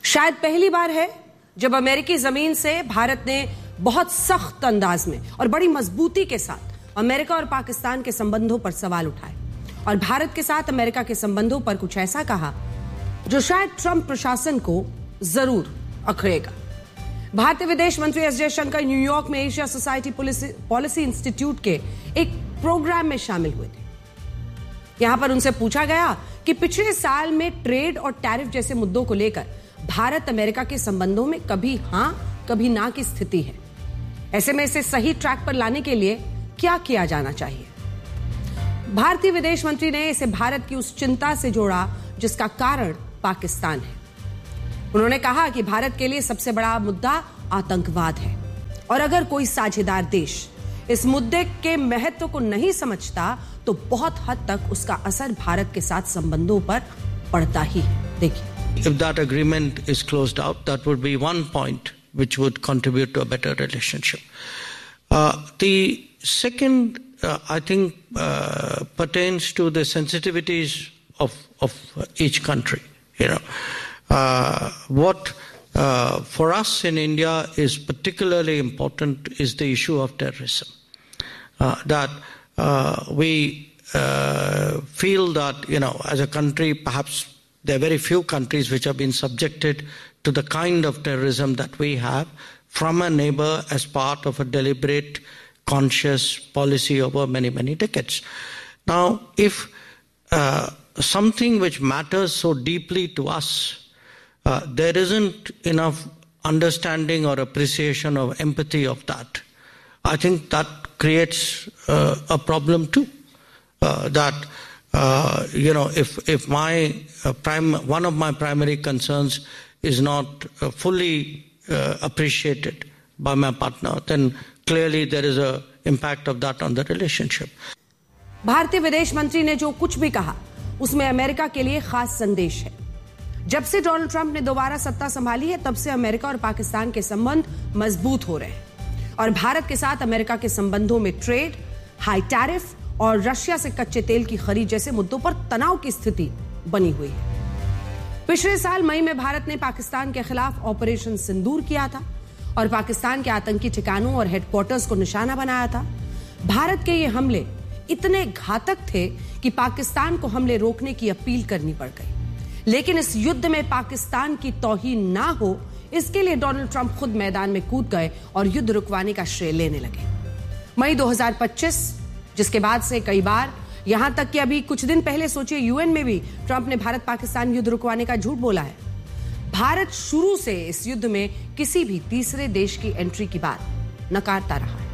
शायद पहली बार है जब अमेरिकी जमीन से भारत ने बहुत सख्त अंदाज में और बड़ी मजबूती के साथ अमेरिका और पाकिस्तान के संबंधों पर सवाल उठाए और भारत के साथ अमेरिका के संबंधों पर कुछ ऐसा कहा जो शायद ट्रंप प्रशासन को जरूर अखड़ेगा। भारतीय विदेश मंत्री एस जयशंकर न्यूयॉर्क में एशिया सोसाइटी पॉलिसी इंस्टीट्यूट के एक प्रोग्राम में शामिल हुए थे। यहां पर उनसे पूछा गया कि पिछले साल में ट्रेड और टैरिफ जैसे मुद्दों को लेकर भारत अमेरिका के संबंधों में कभी हां कभी ना की स्थिति है। ऐसे में इसे सही ट्रैक पर लाने के लिए क्या किया जाना चाहिए। भारतीय विदेश मंत्री ने इसे भारत की उस चिंता से जोड़ा जिसका कारण पाकिस्तान है। उन्होंने कहा कि भारत के लिए सबसे बड़ा मुद्दा आतंकवाद है और अगर कोई साझेदार देश इस मुद्दे के महत्व को नहीं समझता तो बहुत हद तक उसका असर भारत के साथ संबंधों पर पड़ता ही है। देखिए, If that agreement is closed out, that would be one point which would contribute to a better relationship. The second, I think, pertains to the sensitivities of each country. What for us in India is particularly important is the issue of terrorism. That we feel that, as a country, perhaps there are very few countries which have been subjected to the kind of terrorism that we have from a neighbor as part of a deliberate, conscious policy over many, many decades. Now, if something which matters so deeply to us, there isn't enough understanding or appreciation or empathy of that, I think that creates a problem too. If my one of my primary concerns is not fully appreciated by my partner, then clearly there is a impact of that on the relationship. भारतीय विदेश मंत्री ने जो कुछ भी कहा उसमें America के लिए खास संदेश है। जब से डोनाल्ड ट्रंप ने दोबारा सत्ता संभाली है तब से अमेरिका और पाकिस्तान के संबंध मजबूत हो रहे हैं और भारत के साथ अमेरिका के संबंधों में ट्रेड, हाई टैरिफ और रशिया से कच्चे तेल की खरीद जैसे मुद्दों पर तनाव की स्थिति बनी हुई है। पिछले साल मई में भारत ने पाकिस्तान के खिलाफ ऑपरेशन सिंदूर किया था और पाकिस्तान के आतंकी ठिकानों और हेडक्वार्टर्स को निशाना बनाया था। भारत के ये हमले इतने घातक थे कि पाकिस्तान को हमले रोकने की अपील करनी पड़ गई। लेकिन इस युद्ध में पाकिस्तान की तौहीन ना हो, इसके लिए डोनाल्ड ट्रंप खुद मैदान में कूद गए और युद्ध रुकवाने का श्रेय लेने लगे। मई 2025, जिसके बाद से कई बार, यहां तक कि अभी कुछ दिन पहले सोचिए यूएन में भी ट्रंप ने भारत पाकिस्तान युद्ध रुकवाने का झूठ बोला है। भारत शुरू से इस युद्ध में किसी भी तीसरे देश की एंट्री की बात नकारता रहा है।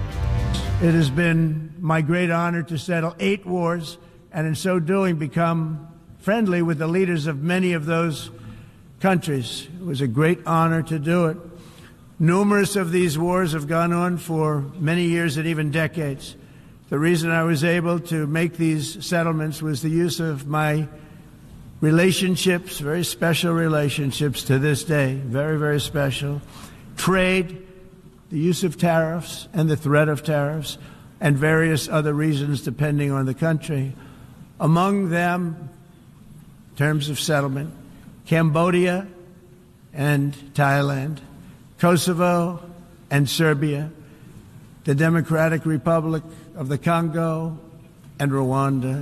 It has been my great honor to settle 8 wars and in so doing become friendly with the leaders of many of those countries. It was a great honor to do it. Numerous of these wars have gone on for many years and even decades. The reason I was able to make these settlements was the use of my relationships, very special relationships to this day, very, very special. Trade, the use of tariffs and the threat of tariffs, and various other reasons depending on the country. Among them, in terms of settlement, Cambodia and Thailand, Kosovo and Serbia, the Democratic Republic of the Congo and Rwanda,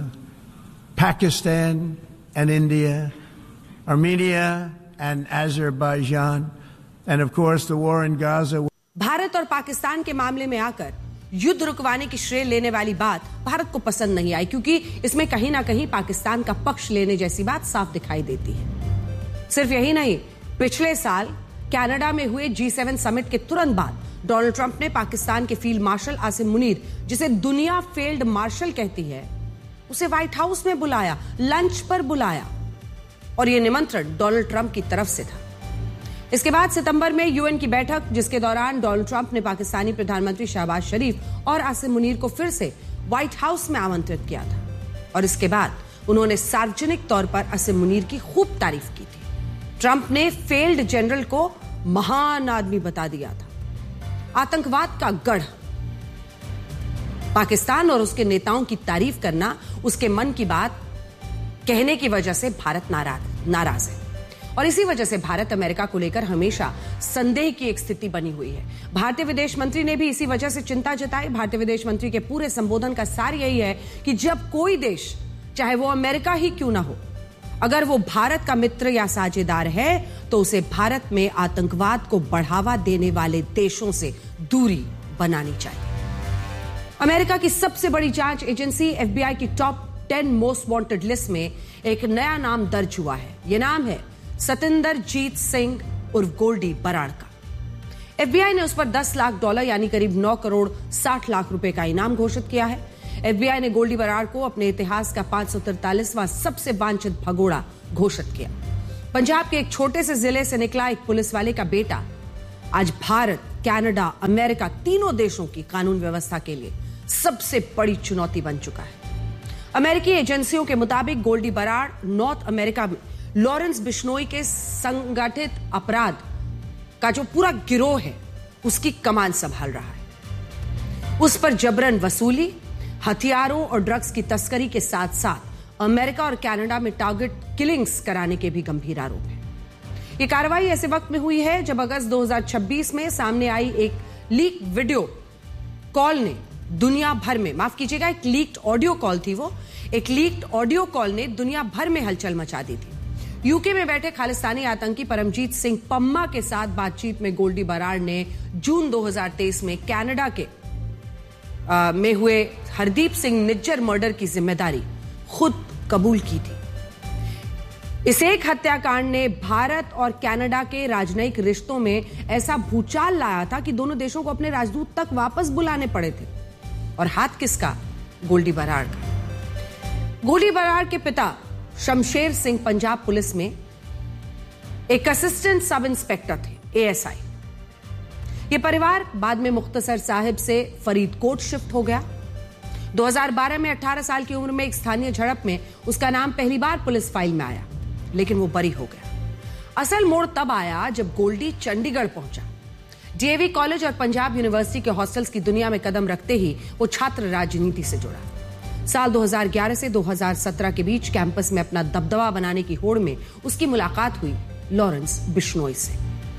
Pakistan and India, Armenia and Azerbaijan, and of course the war in Gaza. Bharat और पाकिस्तान के मामले में आकर युद्ध रुकवाने की श्रेय लेने वाली बात भारत को पसंद नहीं आई, क्योंकि इसमें कहीं ना कहीं पाकिस्तान का पक्ष लेने जैसी बात साफ दिखाई देती है। सिर्फ यही नहीं, पिछले साल कनाडा में हुए G7 समिट के तुरंत बाद डोनाल्ड ट्रंप ने पाकिस्तान के फील्ड मार्शल आसिम मुनीर, जिसे दुनिया फील्ड मार्शल कहती है, उसे व्हाइट हाउस में बुलाया, लंच पर बुलाया और यह निमंत्रण डोनाल्ड ट्रंप की तरफ से था। इसके बाद सितंबर में यूएन की बैठक, जिसके दौरान डोनाल्ड ट्रंप ने पाकिस्तानी प्रधानमंत्री शहबाज शरीफ और आसिम मुनीर को फिर से व्हाइट हाउस में आमंत्रित किया था और इसके बाद उन्होंने सार्वजनिक तौर पर आसिम मुनीर की खूब तारीफ की थी। ट्रंप ने फेल्ड जनरल को महान आदमी बता दिया था, आतंकवाद का गढ़। पाकिस्तान और उसके नेताओं की तारीफ करना, उसके मन की बात कहने की वजह से भारत नाराज है और इसी वजह से भारत अमेरिका को लेकर हमेशा संदेह की एक स्थिति बनी हुई है। भारतीय विदेश मंत्री ने भी इसी वजह से चिंता जताई। भारतीय विदेश मंत्री के पूरे संबोधन का सार यही है कि जब कोई देश, चाहे वो अमेरिका ही क्यों ना हो, अगर वो भारत का मित्र या साझेदार है तो उसे भारत में आतंकवाद को बढ़ावा देने वाले देशों से दूरी बनानी चाहिए। अमेरिका की सबसे बड़ी जांच एजेंसी FBI की टॉप 10 मोस्ट वांटेड लिस्ट में एक नया नाम दर्ज हुआ है। यह नाम है सतिंदरजीत सिंह उर्फ गोल्डी बराड़ का। FBI ने उस पर $10 लाख यानी करीब 9 करोड़ 60 लाख रुपए का इनाम घोषित किया है। FBI ने गोल्डी बराड़ को अपने इतिहास का 543वां सबसे वांछित भगोड़ा घोषित किया। पंजाब के एक छोटे से जिले से निकला एक पुलिस वाले का बेटा आज भारत, कनाडा, अमेरिका तीनों देशों की कानून व्यवस्था के लिए सबसे बड़ी चुनौती बन चुका है। अमेरिकी एजेंसियों के मुताबिक गोल्डी बराड़ नॉर्थ अमेरिका में लॉरेंस बिश्नोई के संगठित अपराध का जो पूरा गिरोह है उसकी कमान संभाल रहा है। उस पर जबरन वसूली, हथियारों और ड्रग्स की तस्करी के साथ साथ अमेरिका और कनाडा में टारगेट किलिंग्स कराने के भी गंभीर आरोप हैं। यह कार्रवाई ऐसे वक्त में हुई है जब अगस्त 2026 में सामने आई एक लीक वीडियो कॉल ने दुनिया भर में, माफ कीजिएगा, एक लीक्ड ऑडियो कॉल थी वो, एक लीक्ड ऑडियो कॉल ने दुनिया भर में हलचल मचा दी थी। यूके में बैठे खालिस्तानी आतंकी परमजीत सिंह पम्मा के साथ बातचीत में गोल्डी बराड़ ने जून 2023 में कनाडा के में हुए हरदीप सिंह निज्जर मर्डर की जिम्मेदारी खुद कबूल की थी। इस एक हत्याकांड ने भारत और कनाडा के राजनयिक रिश्तों में ऐसा भूचाल लाया था कि दोनों देशों को अपने राजदूत तक वापस बुलाने पड़े थे। और हाथ किसका? गोल्डी बराड़ का। गोल्डी बराड़ के पिता शमशेर सिंह पंजाब पुलिस में एक असिस्टेंट सब इंस्पेक्टर थे, ASI। यह परिवार बाद में मुख्तसर साहिब से फरीदकोट शिफ्ट हो गया। 2012 में 18 साल की उम्र में एक स्थानीय झड़प में उसका नाम पहली बार पुलिस फाइल में आया, लेकिन वो बरी हो गया। असल मोड़ तब आया जब गोल्डी चंडीगढ़ पहुंचा। DAV कॉलेज और पंजाब यूनिवर्सिटी के हॉस्टल्स की दुनिया में कदम रखते ही वो छात्र राजनीति से जुड़ा। साल 2011 से 2017 के बीच कैंपस में अपना दबदबा बनाने की होड़ में उसकी मुलाकात हुई लॉरेंस बिश्नोई से।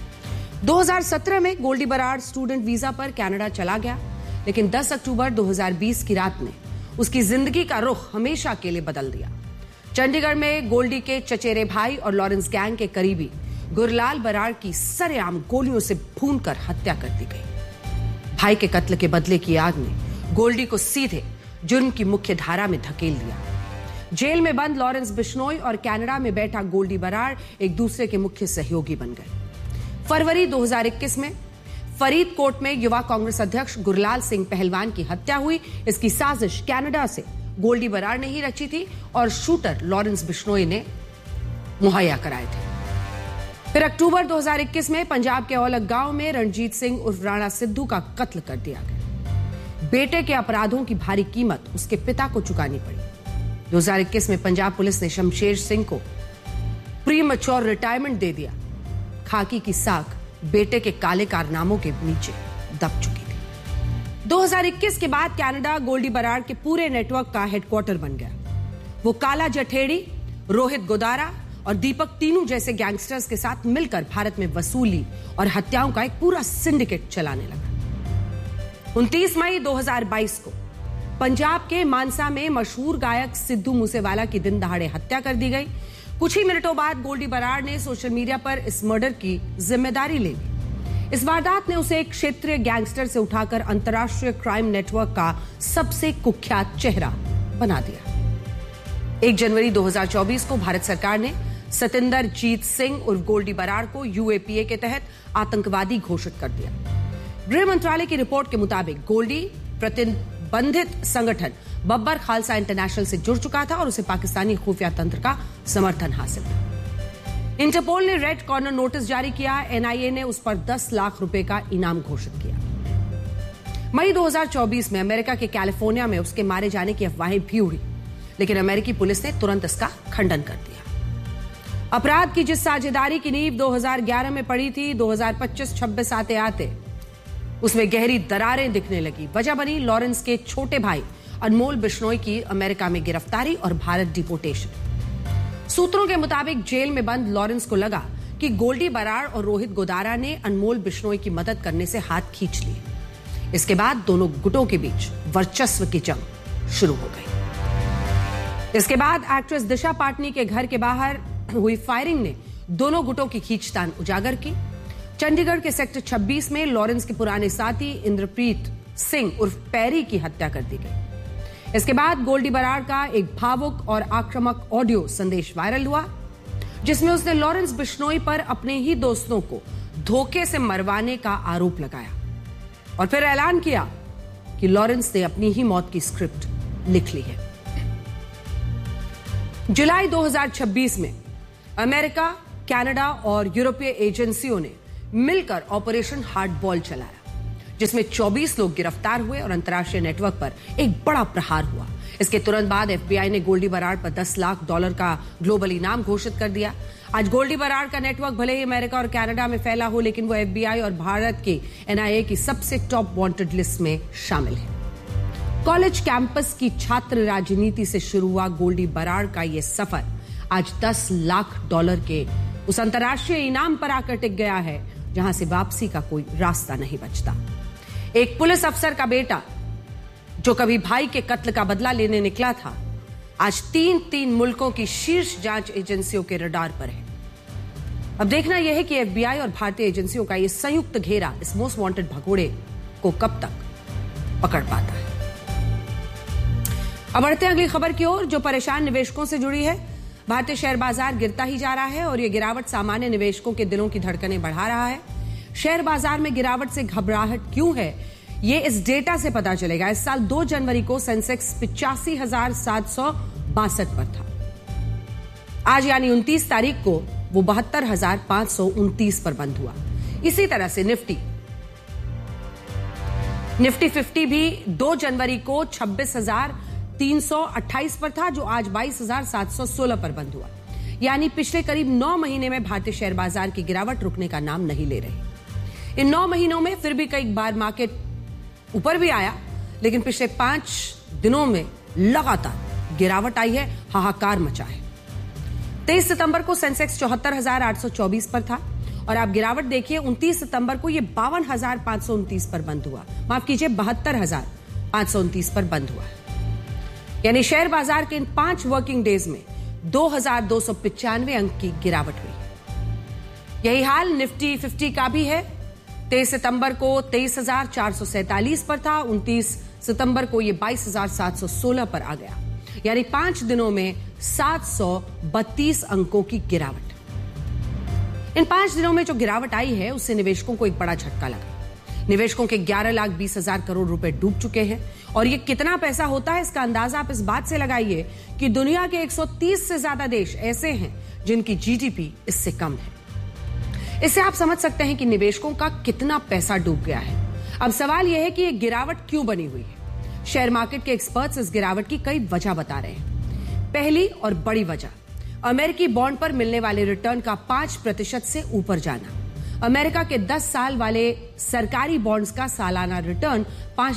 2017 में गोल्डी बराड़ स्टूडेंट वीजा पर कनाडा चला गया, लेकिन 10 अक्टूबर 2020 की रात ने उसकी जिंदगी का रुख हमेशा के लिए बदल दिया। चंडीगढ़ में गोल्डी के चचेरे भाई और लॉरेंस गैंग के करीबी गुरलाल बराड़ की सरेआम गोलियों से भूनकर हत्या कर दी गई। भाई के कत्ल के बदले की आग ने गोल्डी को सीधे जुर्म की मुख्य धारा में धकेल दिया। जेल में बंद लॉरेंस बिश्नोई और कनाडा में बैठा गोल्डी बराड़ एक दूसरे के मुख्य सहयोगी बन गए। फरवरी 2021 में फरीदकोट में युवा कांग्रेस अध्यक्ष गुरलाल सिंह पहलवान की हत्या हुई। इसकी साजिश कनाडा से गोल्डी बराड़ ने ही रची थी और शूटर लॉरेंस बिश्नोई ने मुहैया कराए थे। फिर अक्टूबर 2021 में पंजाब के औलख गांव में रणजीत सिंह उर्फ राणा सिद्धू का कत्ल कर दिया गया। बेटे के अपराधों की भारी कीमत उसके पिता को चुकानी पड़ी। 2021 में पंजाब पुलिस ने शमशेर सिंह को प्रीमैच्योर रिटायरमेंट दे दिया। खाकी की साख बेटे के काले कारनामों के नीचे दब चुकी थी। 2021 के बाद कनाडा गोल्डी बराड़ के पूरे नेटवर्क का हेडक्वार्टर बन गया। वो काला जठेड़ी, रोहित गोदारा और दीपक तीनू जैसे गैंगस्टर्स के साथ मिलकर भारत में वसूली और हत्याओं का एक पूरा सिंडिकेट चलाने लगा। 29 मई 2022 को पंजाब के मानसा में मशहूर गायक सिद्धू मूसेवाला की दिन दहाड़े हत्या कर दी गई। कुछ ही मिनटों बाद गोल्डी बराड़ ने सोशल मीडिया पर इस मर्डर की जिम्मेदारी ले ली। इस वारदात ने उसे एक क्षेत्रीय गैंगस्टर से उठाकर अंतर्राष्ट्रीय क्राइम नेटवर्क का सबसे कुख्यात चेहरा बना दिया। 1 जनवरी 2024 को भारत सरकार ने सतिंदरजीत सिंह उर्फ गोल्डी बराड़ को UAPA के तहत आतंकवादी घोषित कर दिया। गृह मंत्रालय की रिपोर्ट के मुताबिक गोल्डी प्रतिबंधित संगठन बब्बर खालसा इंटरनेशनल से जुड़ चुका था और उसे पाकिस्तानी खुफिया तंत्र का समर्थन हासिल था। इंटरपोल ने रेड कॉर्नर नोटिस जारी किया। NIA ने उस पर 10 लाख रुपए का इनाम घोषित किया। मई 2024 में अमेरिका के कैलिफोर्निया में उसके मारे जाने की अफवाहें भी उड़ी, लेकिन अमेरिकी पुलिस ने तुरंत इसका खंडन कर दिया। अपराध की जिस साझेदारी की नींव 2011 में पड़ी थी, 2025-26 आते आते उसमें गहरी दरारें दिखने लगी। वजह बनी लॉरेंस के छोटे भाई अनमोल बिश्नोई की अमेरिका में गिरफ्तारी और भारत डिपोर्टेशन। सूत्रों के मुताबिक जेल में बंद लॉरेंस को लगा कि गोल्डी बराड़ और रोहित गोदारा ने अनमोल बिश्नोई की मदद करने से हाथ खींच लिए। इसके बाद दोनों गुटों के बीच वर्चस्व की जंग शुरू हो गई। इसके बाद एक्ट्रेस दिशा पाटनी के घर के बाहर हुई फायरिंग ने दोनों गुटों की खींचतान उजागर की। चंडीगढ़ के सेक्टर 26 में लॉरेंस के पुराने साथी इंद्रप्रीत सिंह उर्फ पैरी की हत्या कर दी गई। इसके बाद गोल्डी बराड़ का एक भावुक और आक्रामक ऑडियो संदेश वायरल हुआ, जिसमें उसने लॉरेंस बिश्नोई पर अपने ही दोस्तों को धोखे से मरवाने का आरोप लगाया और फिर ऐलान किया कि लॉरेंस ने अपनी ही मौत की स्क्रिप्ट लिख ली है। जुलाई 2026 में अमेरिका, कनाडा और यूरोपीय एजेंसियों ने मिलकर ऑपरेशन हार्ड बॉल चलाया, जिसमें 24 लोग गिरफ्तार हुए और अंतर्राष्ट्रीय नेटवर्क पर एक बड़ा प्रहार हुआ। इसके तुरंत बाद एफबीआई ने गोल्डी बराड़ पर $10 लाख का ग्लोबल इनाम घोषित कर दिया। आज गोल्डी बराड़ का नेटवर्क भले ही अमेरिका और कनाडा में फैला हो, लेकिन वो एफबीआई और भारत के एनआईए की सबसे टॉप वांटेड लिस्ट में शामिल है। कॉलेज कैंपस की छात्र राजनीति से शुरू हुआ गोल्डी बराड़ का यह सफर आज $10 लाख के उस अंतर्राष्ट्रीय इनाम पर आकर टिक गया है, जहां से वापसी का कोई रास्ता नहीं बचता। एक पुलिस अफसर का बेटा जो कभी भाई के कत्ल का बदला लेने निकला था, आज 3 मुल्कों की शीर्ष जांच एजेंसियों के रडार पर है। अब देखना यह है कि एफबीआई और भारतीय एजेंसियों का यह संयुक्त घेरा इस मोस्ट वांटेड भगोड़े को कब तक पकड़ पाता है। अब बढ़ते हैं अगली खबर की ओर, जो परेशान निवेशकों से जुड़ी है। भारतीय शेयर बाजार गिरता ही जा रहा है और यह गिरावट सामान्य निवेशकों के दिलों की धड़कनें बढ़ा रहा है। शेयर बाजार में गिरावट से घबराहट क्यों है, ये इस डेटा से पता चलेगा। इस साल 2 जनवरी को सेंसेक्स 85,762 पर था। आज यानी 29 तारीख को वो 72,529 पर बंद हुआ। इसी तरह से निफ्टी 50 भी 2 जनवरी को 26,328 पर था, जो आज 22,716 पर बंद हुआ। यानी पिछले करीब 9 महीने में भारतीय शेयर बाजार की गिरावट रुकने का नाम नहीं ले रही। इन 9 महीनों में फिर भी कई बार मार्केट ऊपर भी आया, लेकिन पिछले 5 दिनों में लगातार गिरावट आई है, हाहाकार मचा है। 23 सितंबर को सेंसेक्स 74,824 पर था और आप गिरावट देखिए, 29 सितंबर को यह 52,529 पर बंद हुआ। माफ कीजिए, 72,529 पर बंद हुआ। यानी शेयर बाजार के इन 5 वर्किंग डेज में 2,295 अंक की गिरावट हुई। यही हाल निफ्टी 50 का भी है। 23 सितंबर को 23,447 पर था, 29 सितंबर को यह 22,716 पर आ गया। यानी 5 दिनों में 732 अंकों की गिरावट। इन 5 दिनों में जो गिरावट आई है, उससे निवेशकों को एक बड़ा झटका लगा। निवेशकों के 11,20,000 करोड़ रुपए डूब चुके हैं और ये कितना पैसा होता है, इसका अंदाजा आप इस बात से लगाइए कि दुनिया के 130 से ज्यादा देश ऐसे हैं जिनकी जीडीपी इससे कम है। इससे आप समझ सकते हैं कि निवेशकों का कितना पैसा डूब गया है। अब सवाल यह है कि यह गिरावट क्यों बनी हुई है। शेयर मार्केट के एक्सपर्ट्स इस गिरावट की कई वजह बता रहे हैं। पहली और बड़ी वजह, अमेरिकी बॉन्ड पर मिलने वाले रिटर्न का 5% से ऊपर जाना। अमेरिका के 10 साल वाले सरकारी बॉन्ड्स का सालाना रिटर्न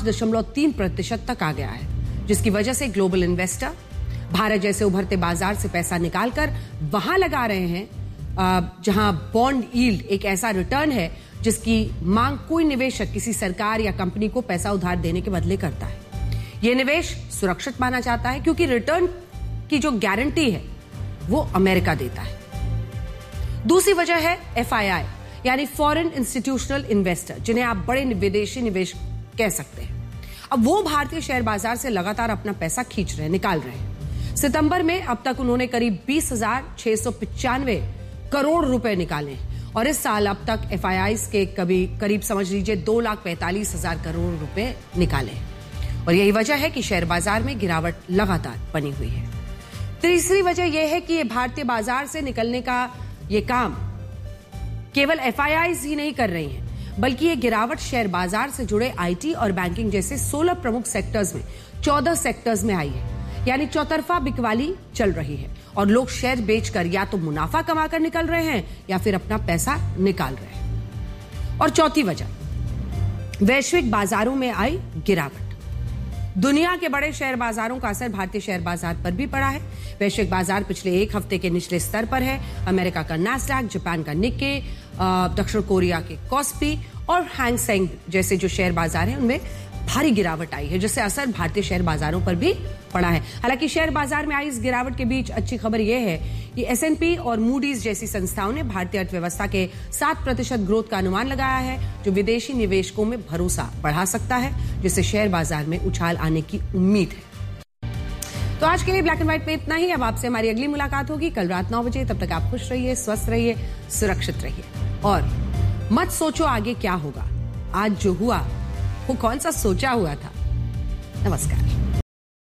5.3% तक आ गया है, जिसकी वजह से ग्लोबल इन्वेस्टर भारत जैसे उभरते बाजार से पैसा निकालकर वहां लगा रहे हैं, जहां बॉन्ड यील्ड एक ऐसा रिटर्न है जिसकी मांग कोई निवेशक किसी सरकार या कंपनी को पैसा उधार देने के बदले करता है। यह निवेश सुरक्षित माना जाता है क्योंकि रिटर्न की जो गारंटी है वो अमेरिका देता है। दूसरी वजह है FII यानी फॉरेन इंस्टीट्यूशनल इन्वेस्टर, जिन्हें आप बड़े विदेशी निवेश कह सकते हैं। अब वो भारतीय शेयर बाजार से लगातार अपना पैसा खींच रहे हैं, निकाल रहे हैं। सितंबर में अब तक उन्होंने करीब 20,695 करोड़ रुपए निकाले और इस साल अब तक FIIs के करीब समझ लीजिए 2,45,000 करोड़ रुपए निकाले। और यही वजह है कि शेयर बाजार में गिरावट लगातार बनी हुई है। तीसरी वजह यह है कि ये भारतीय बाजार से निकलने का ये काम केवल FIIs ही नहीं कर रही हैं, बल्कि ये गिरावट शेयर बाजार से जुड़े IT और बैंकिंग जैसे 16 प्रमुख सेक्टर्स में 14 सेक्टर्स में आई है। यानी चौतरफा बिकवाली चल रही है और लोग शेयर बेचकर या तो मुनाफा कमाकर निकल रहे हैं या फिर अपना पैसा निकाल रहे हैं। और चौथी वजह, वैश्विक बाजारों में आई गिरावट। दुनिया के बड़े शेयर बाजारों का असर भारतीय शेयर बाजार पर भी पड़ा है। वैश्विक बाजार पिछले एक हफ्ते के निचले स्तर पर है। अमेरिका का नैस्डैक, जापान का निक्के, दक्षिण कोरिया के कॉस्पी और हैंग सेंग जैसे जो शेयर बाजार हैं उनमें भारी गिरावट आई है, जिससे असर भारतीय शेयर बाजारों पर भी पड़ा है। हालांकि शेयर बाजार में आई इस गिरावट के बीच अच्छी खबर यह है कि S&P और मूडीज जैसी संस्थाओं ने भारतीय अर्थव्यवस्था के 7% ग्रोथ का अनुमान लगाया है, जो विदेशी निवेशकों में भरोसा बढ़ा सकता है, जिससे शेयर बाजार में उछाल आने की उम्मीद है। तो आज के लिए ब्लैक एंड व्हाइट में इतना ही। अब आपसे हमारी अगली मुलाकात होगी कल रात 9 बजे। तब तक आप खुश रहिए, स्वस्थ रहिए, सुरक्षित रहिए और मत सोचो आगे क्या होगा। आज जो हुआ वो कौन सा सोचा हुआ था। नमस्कार।